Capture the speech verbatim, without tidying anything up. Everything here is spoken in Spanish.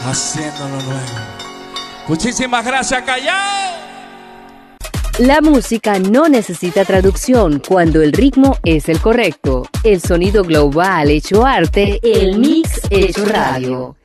haciéndolo nuevo. Muchísimas gracias, Callao. La música no necesita traducción cuando el ritmo es el correcto. El sonido global hecho arte, el mix hecho radio.